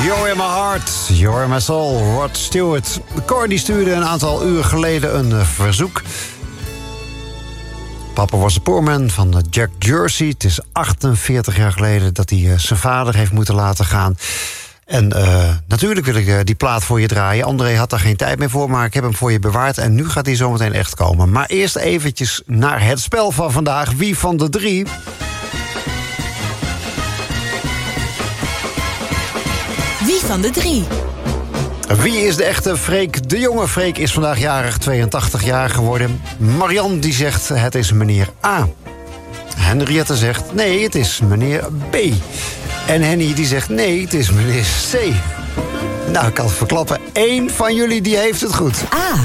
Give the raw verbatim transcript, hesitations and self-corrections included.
You're in my heart, you're in my soul. Rod Stewart. Cor die stuurde een aantal uur geleden een uh, verzoek. Papa was de poorman van uh, Jack Jersey. Het is achtenveertig jaar geleden dat hij uh, zijn vader heeft moeten laten gaan. En uh, natuurlijk wil ik uh, die plaat voor je draaien. André had daar geen tijd meer voor, maar ik heb hem voor je bewaard. En nu gaat hij zometeen echt komen. Maar eerst eventjes naar het spel van vandaag. Wie van de drie... Wie van de drie? Wie is de echte Freek de Jonge? Freek is vandaag jarig, tweeëntachtig jaar geworden. Marianne die zegt het is meneer A. Henriette zegt nee, het is meneer B. En Henny die zegt nee, het is meneer C. Nou, ik kan het verklappen. Eén van jullie die heeft het goed. A.